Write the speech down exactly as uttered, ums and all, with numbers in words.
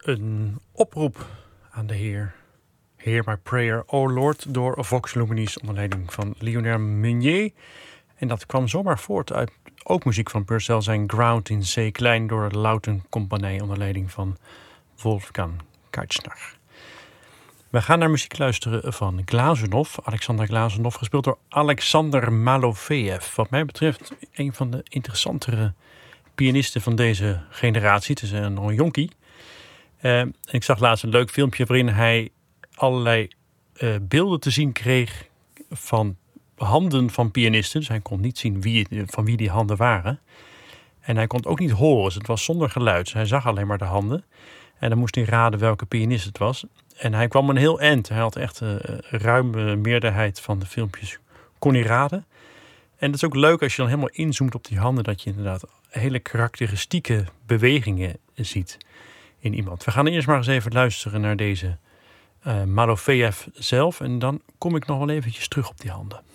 een oproep aan de Heer. Hear my prayer, O Lord, door Vox Luminis onder leiding van Lionel Meunier. En dat kwam zomaar voort uit ook muziek van Purcell, zijn Ground in C klein door de Lauten Compagnie onder leiding van Wolfgang Kaitzner. We gaan naar muziek luisteren van Glazunov, Alexander Glazunov, gespeeld door Alexander Malofeev. Wat mij betreft een van de interessantere pianisten van deze generatie. Het is een, een jonkie. Uh, en ik zag laatst een leuk filmpje waarin hij allerlei uh, beelden te zien kreeg van handen van pianisten. Dus hij kon niet zien wie, van wie die handen waren. En hij kon het ook niet horen. Dus het was zonder geluid. Dus hij zag alleen maar de handen. En dan moest hij raden welke pianist het was. En hij kwam een heel eind. Hij had echt een uh, ruime meerderheid van de filmpjes kon hij raden. En het is ook leuk als je dan helemaal inzoomt op die handen, dat je inderdaad hele karakteristieke bewegingen ziet in iemand. We gaan eerst maar eens even luisteren naar deze uh, Malofeev zelf. En dan kom ik nog wel eventjes terug op die handen.